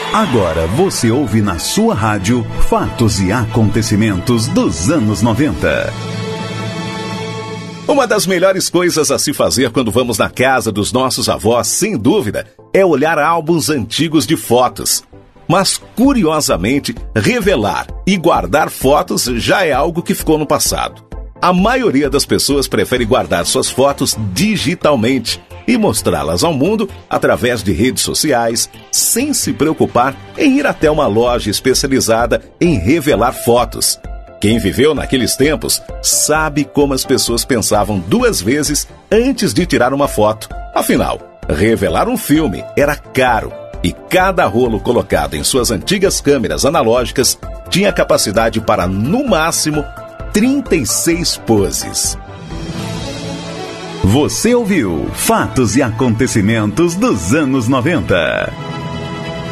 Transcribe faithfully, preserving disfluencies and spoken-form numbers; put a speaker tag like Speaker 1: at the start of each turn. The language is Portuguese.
Speaker 1: Agora você ouve na sua rádio fatos e acontecimentos dos anos noventa.
Speaker 2: Uma das melhores coisas a se fazer quando vamos na casa dos nossos avós, sem dúvida, é olhar álbuns antigos de fotos. Mas, curiosamente, revelar e guardar fotos já é algo que ficou no passado. A maioria das pessoas prefere guardar suas fotos digitalmente e mostrá-las ao mundo através de redes sociais, sem se preocupar em ir até uma loja especializada em revelar fotos. Quem viveu naqueles tempos sabe como as pessoas pensavam duas vezes antes de tirar uma foto. Afinal, revelar um filme era caro e cada rolo colocado em suas antigas câmeras analógicas tinha capacidade para, no máximo, trinta e seis poses.
Speaker 1: Você ouviu Fatos e Acontecimentos dos anos noventa.